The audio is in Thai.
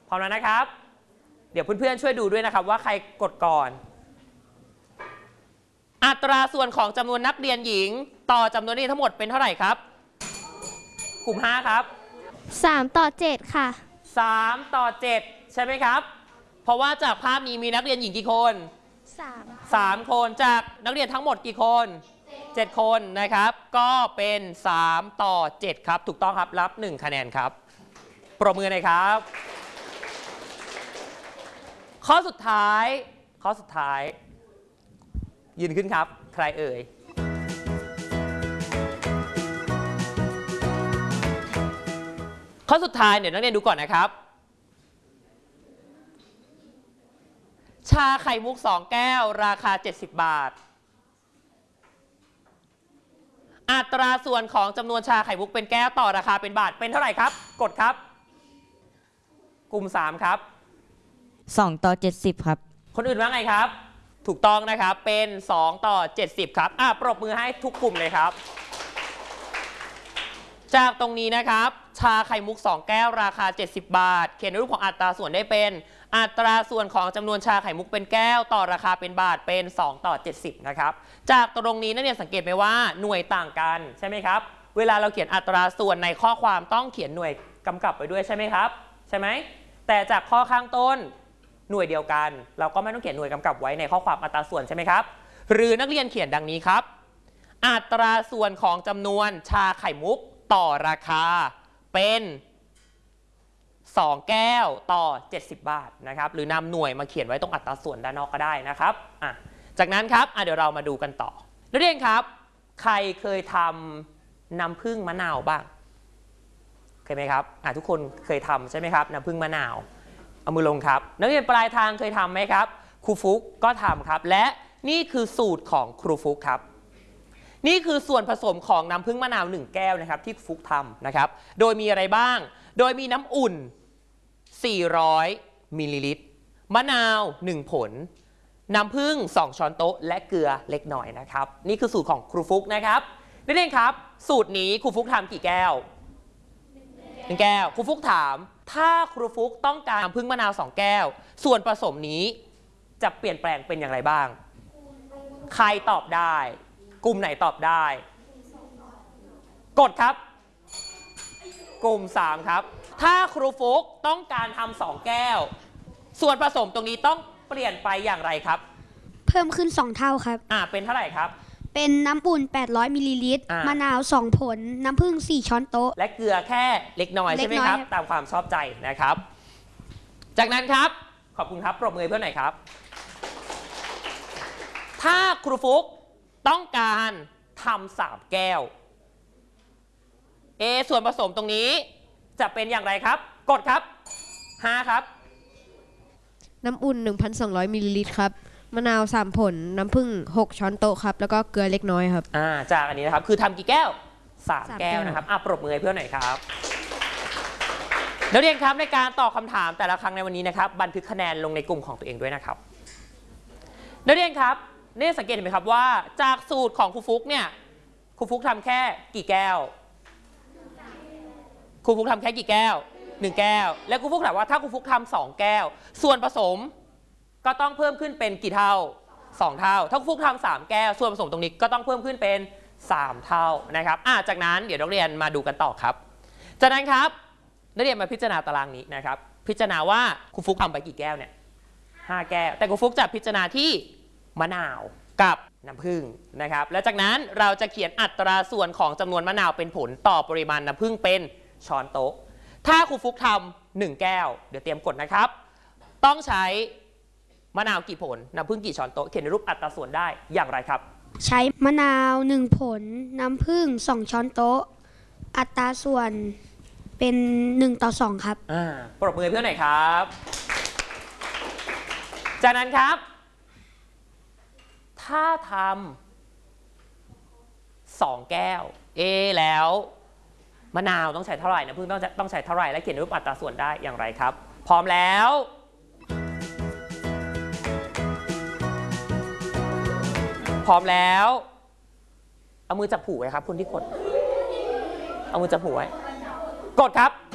พร้อมแล้วนะครับเดี๋ยวเพื่อนๆช่วยดูด้วยนะครับว่าใครกดก่อนอัตราส่วนของจำนวนนักเรียนหญิงต่อจำนวนนักเรียนทั้งหมดเป็นเท่าไหร่ครับกลุ่ม5ครับ 3 ต่อ 7ค่ะ 3 ต่อ 7ใช่ไหมครับเพราะว่าจากภาพนี้มีนักเรียนหญิงกี่คน3 คนจากนักเรียนทั้งหมดกี่คน7 คนนะครับก็เป็น3 ต่อ 7ครับถูกต้องครับรับ1คะแนนครับปรบมือหน่อยครับข้อสุดท้ายยืนขึ้นครับใครเอ่ยข้อสุดท้ายเดี๋ยวนักเรียนดูก่อนนะครับชาไข่มุก2แก้วราคา70 บาทอัตราส่วนของจำนวนชาไข่มุกเป็นแก้วต่อราคาเป็นบาทเป็นเท่าไหร่ครับกดครับกลุ่ม3ครับ 2 ต่อ 70ครับคนอื่นว่าไงครับถูกต้องนะครับเป็น2 ต่อ 70ครับปรบมือให้ทุกกลุ่มเลยครับจากตรงนี้นะครับชาไข่มุก2แก้วราคา70 บาทเขียนในรูปของอัตราส่วนได้เป็นอัตราส่วนของจำนวนชาไข่มุกเป็นแก้วต่อราคาเป็นบาทเป็น2 ต่อ 70นะครับจากตรงนี้นักเรียนสังเกตไหมว่าหน่วยต่างกันใช่ไหมครับเวลาเราเขียนอัตราส่วนในข้อความต้องเขียนหน่วยกำกับไปด้วยใช่ไหมครับใช่ไหมแต่จากข้อข้างต้นหน่วยเดียวกันเราก็ไม่ต้องเขียนหน่วยกำกับไว้ในข้อความอัตราส่วนใช่ไหมครับหรือนักเรียนเขียนดังนี้ครับอัตราส่วนของจำนวนชาไข่มุกต่อราคาเป็น2 แก้วต่อ70 บาทนะครับหรือนำหน่วยมาเขียนไว้ตรงอัตราส่วนด้านนอกก็ได้นะครับจากนั้นครับเดี๋ยวเรามาดูกันต่อนักเรียนครับใครเคยทำน้ำผึ้งมะนาวบ้างเคยไหมครับทุกคนเคยทำใช่ไหมครับน้ำผึ้งมะนาวเอามือลงครับนักเรียนปลายทางเคยทำไหมครับครูฟุกก็ทำครับและนี่คือสูตรของครูฟุกครับนี่คือส่วนผสมของน้ำผึ้งมะนาว1แก้วนะครับที่ฟุกทำนะครับโดยมีอะไรบ้างโดยมีน้ำอุ่น400 มิลลิลิตรมะนาว1 ผลน้ำผึ้ง2 ช้อนโต๊ะและเกลือเล็กน้อยนะครับนี่คือสูตรของครูฟุกนะครับนักเรียนครับสูตรนี้ครูฟุกทำกี่แก้ว1 แก้วครูฟุกถามถ้าครูฟุกต้องการน้ำผึ้งมะนาว2 แก้วส่วนผสมนี้จะเปลี่ยนแปลงเป็นอย่างไรบ้างใครตอบได้กลุ่มไหนตอบได้กดครับกลุ่ม3ครับถ้าครูฟุกต้องการทำ2 แก้วส่วนผสมตรงนี้ต้องเปลี่ยนไปอย่างไรครับเพิ่มขึ้น2 เท่าครับเป็นเท่าไหร่ครับเป็นน้ำอุ่น800 มิลลิลิตรมะนาว2 ผลน้ำผึ้ง4 ช้อนโต๊ะและเกลือแค่เล็กน้อยใช่ไหมครับตามความชอบใจนะครับจากนั้นครับขอบคุณครับปรบมือเพื่อนหน่อยครับถ้าครูฟุกต้องการทำ3 แก้วส่วนผสมตรงนี้จะเป็นอย่างไรครับกดครับ5ครับน้ำอุ่น 1,200 มิลลิลิตรครับมะนาว3 ผลน้ำผึ้ง6 ช้อนโต๊ะครับแล้วก็เกลือเล็กน้อยครับจากอันนี้นะครับคือทำกี่แก้ว3 แก้วนะครับปรบมือให้เพื่อนหน่อยครับนักเรียนครับในการตอบคำถามแต่ละครั้งในวันนี้นะครับบันทึกคะแนนลงในกลุ่มของตัวเองด้วยนะครับนักเรียนครับนี่สังเกตเห็นไหมครับว่าจากสูตรของครูฟุกเนี่ยครูฟุกทำแค่กี่แก้วครูฟุกทำแค่กี่แก้ว1 แก้วและครูฟุกถามว่าถ้าครูฟุกทำ2 แก้วส่วนผสมก็ต้องเพิ่มขึ้นเป็นกี่เท่า2 เท่าถ้าครูฟุกทำ3 แก้วส่วนผสมตรงนี้ก็ต้องเพิ่มขึ้นเป็น3 เท่านะครับจากนั้นเดี๋ยวนักเรียนมาดูกันต่อครับจากนั้นครับนักเรียนมาพิจารณาตารางนี้นะครับพิจารณาว่าครูฟุกทำไปกี่แก้วเนี่ย5 แก้วแต่ครูฟุกจะพิจารณาที่มะนาวกับน้ำผึ้งนะครับและจากนั้นเราจะเขียนอัตราส่วนของจำนวนมะนาวเป็นผลต่อปริมาณน้ำผึ้งเป็นช้อนโต๊ะถ้าครูฟุกทำ1 แก้วเดี๋ยวเตรียมกดนะครับต้องใช้มะนาวกี่ผลน้ำผึ้งกี่ช้อนโต๊ะเขียนในรูปอัตราส่วนได้อย่างไรครับใช้มะนาว1 ผลน้ำผึ้ง2 ช้อนโต๊ะอัตราส่วนเป็น1 ต่อ 2ครับปรบมือเพื่อนหน่อยครับจากนั้นครับถ้าทำ2 แก้วแล้วมะนาวต้องใช้เท่าไหร่นะพึ่งต้องใช้เท่าไหร่และเขียนรูปอัตราส่วนได้อย่างไรครับพร้อมแล้วเอามือจับหูไว้ครับคุณที่กดเอามือจับหูไว้กดครับ